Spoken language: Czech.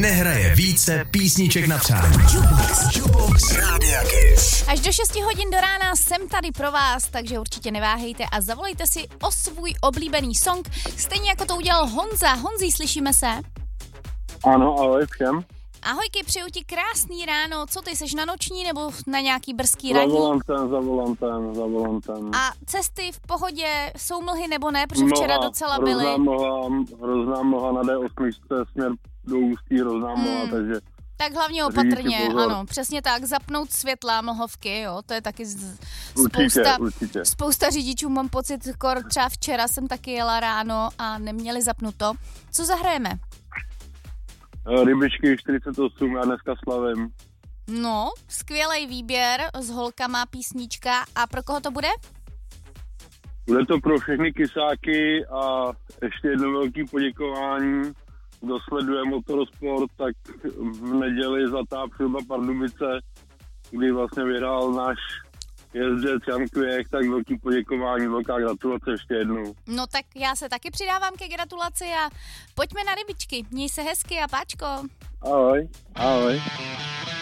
nehraje více písniček na přání. Jukebox Rádia Kiss. Až do 6 hodin do rána jsem tady pro vás, takže určitě neváhejte a zavolejte si o svůj oblíbený song, stejně jako to udělal Honza. Honzí, slyšíme se? Ano, ahoj všem. Ahojky, přeju ti krásný ráno. Co ty, seš na noční nebo na nějaký brzký Za ranní? volantem. A cesty v pohodě, jsou mlhy nebo ne? Protože včera docela byly. Hrozná mlha na D8 směr do Ústí, hrozná mlha, takže... Tak hlavně opatrně, ano, přesně tak, zapnout světla, mlhovky, jo, to je taky Určitě. Spousta řidičů, mám pocit, třeba včera jsem taky jela ráno a neměli zapnuto. Co zahrajeme? Rybičky 48, já dneska slavím. No, skvělej výběr, s holkama písnička a pro koho to bude? Bude to pro všechny kysáky a ještě jedno velké poděkování. Kdo sleduje motorsport, tak v neděli Zlatá přilba Pardubice, kdy vlastně vyhrál náš jezdec Jan Kvěch, tak velký poděkování, velká gratulace ještě jednou. No tak já se taky přidávám ke gratulaci a pojďme na rybičky. Měj se hezky a páčko. Ahoj.